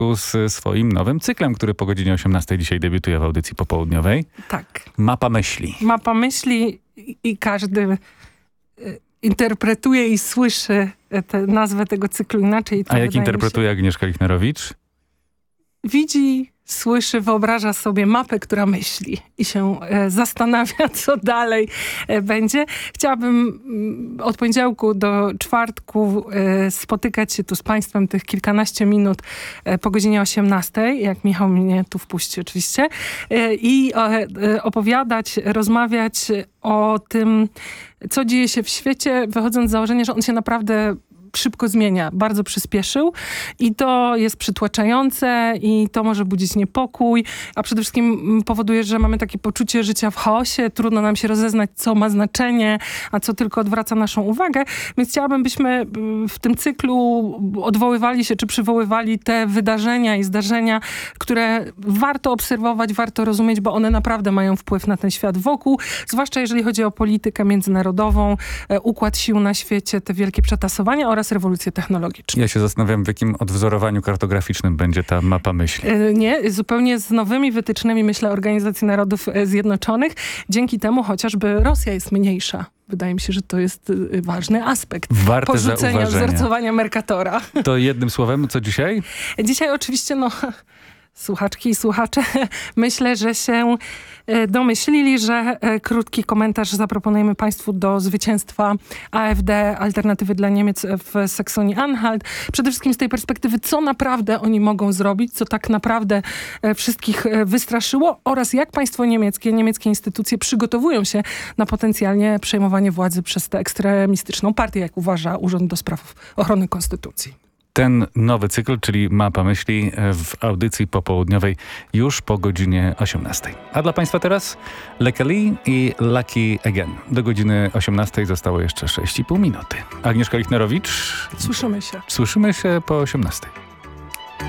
związku z swoim nowym cyklem, który po godzinie 18 dzisiaj debiutuje w audycji popołudniowej. Tak. Mapa myśli. Mapa myśli i każdy interpretuje i słyszy nazwę tego cyklu inaczej. A jak interpretuje Agnieszka Lichnerowicz? Widzi, słyszy, wyobraża sobie mapę, która myśli i się zastanawia, co dalej będzie. Chciałabym od poniedziałku do czwartku spotykać się tu z państwem tych kilkanaście minut po godzinie 18, jak Michał mnie tu wpuści oczywiście, i opowiadać, rozmawiać o tym, co dzieje się w świecie, wychodząc z założenia, że on się naprawdę szybko zmienia, bardzo przyspieszył i to jest przytłaczające i to może budzić niepokój, a przede wszystkim powoduje, że mamy takie poczucie życia w chaosie, trudno nam się rozeznać, co ma znaczenie, a co tylko odwraca naszą uwagę, więc chciałabym, byśmy w tym cyklu odwoływali się, czy przywoływali te wydarzenia i zdarzenia, które warto obserwować, warto rozumieć, bo one naprawdę mają wpływ na ten świat wokół, zwłaszcza jeżeli chodzi o politykę międzynarodową, układ sił na świecie, te wielkie przetasowania oraz rewolucję technologiczną. Ja się zastanawiam, w jakim odwzorowaniu kartograficznym będzie ta mapa myśli. Nie, zupełnie z nowymi wytycznymi, myślę, Organizacji Narodów Zjednoczonych. Dzięki temu chociażby Rosja jest mniejsza. Wydaje mi się, że to jest ważny aspekt Warte porzucenia zauważenia. wzorcowania Mercatora. To jednym słowem, co dzisiaj? Dzisiaj oczywiście, słuchaczki i słuchacze, myślę, że się domyślili, że krótki komentarz zaproponujemy Państwu do zwycięstwa AfD, Alternatywy dla Niemiec w Saksonii-Anhalt. Przede wszystkim z tej perspektywy, co naprawdę oni mogą zrobić, co tak naprawdę wszystkich wystraszyło oraz jak państwo niemieckie instytucje przygotowują się na potencjalnie przejmowanie władzy przez tę ekstremistyczną partię, jak uważa Urząd do Spraw Ochrony Konstytucji. Ten nowy cykl, czyli Mapa myśli w audycji popołudniowej już po godzinie 18. A dla Państwa teraz Lekali i Lucky Again. Do godziny 18 zostało jeszcze 6,5 minuty. Agnieszka Lichnerowicz. Słyszymy się. Słyszymy się po 18.